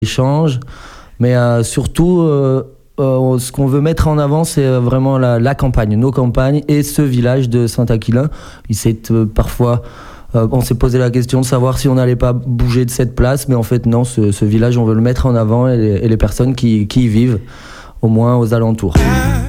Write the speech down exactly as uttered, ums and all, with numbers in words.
échanges, mais euh, surtout, euh, euh, ce qu'on veut mettre en avant, c'est vraiment la, la campagne, nos campagnes et ce village de Saint-Aquilin. Il s'est euh, parfois, euh, on s'est posé la question de savoir si on n'allait pas bouger de cette place, mais en fait non, ce, ce village, on veut le mettre en avant et les, et les personnes qui, qui y vivent, au moins aux alentours.